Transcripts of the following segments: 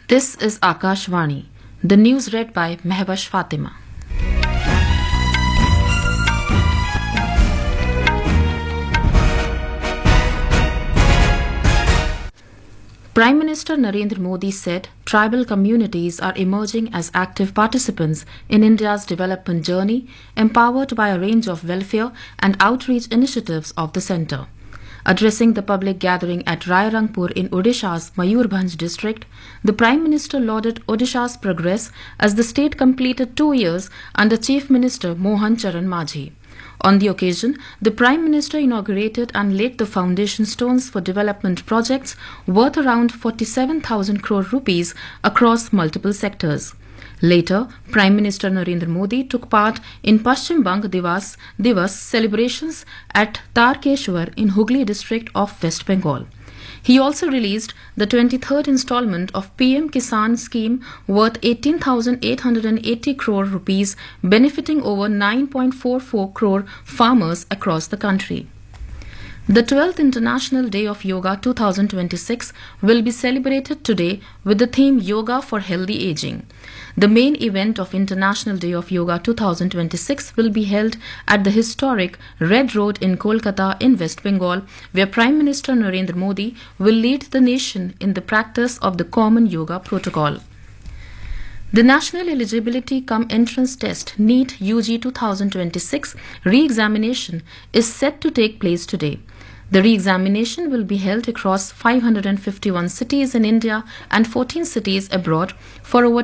This is Akashvani. The news read by Mehbash Fatima. Prime Minister Narendra Modi said tribal communities are emerging as active participants in India's development journey, empowered by a range of welfare and outreach initiatives of the centre. Addressing the public gathering at Rayarangpur in Odisha's Mayurbhanj district, the Prime Minister lauded Odisha's progress as the state completed 2 years under Chief Minister Mohan Charan Majhi. On the occasion, the Prime Minister inaugurated and laid the foundation stones for development projects worth around 47,000 crore rupees across multiple sectors. Later, Prime Minister Narendra Modi took part in Paschim Bang Divas celebrations at Tarkeshwar in Hooghly district of West Bengal. He also released the 23rd installment of PM Kisan scheme worth 18,880 crore rupees, benefiting over 9.44 crore farmers across the country. The 12th International Day of Yoga 2026 will be celebrated today with the theme Yoga for Healthy Aging. The main event of International Day of Yoga 2026 will be held at the historic Red Road in Kolkata in West Bengal, where Prime Minister Narendra Modi will lead the nation in the practice of the Common Yoga Protocol. The National Eligibility Cum Entrance Test NEET UG 2026 re-examination is set to take place today. The re-examination will be held across 551 cities in India and 14 cities abroad for over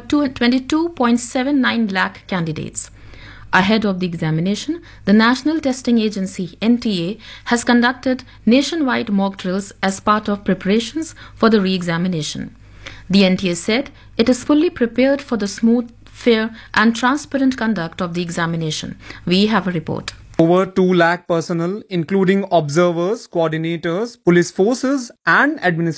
22.79 lakh candidates. Ahead of the examination, the National Testing Agency (NTA) has conducted nationwide mock drills as part of preparations for the re-examination. The NTA said it is fully prepared for the smooth, fair and transparent conduct of the examination. We have a report. Over 2 lakh personnel, including observers, coordinators, police forces and administrators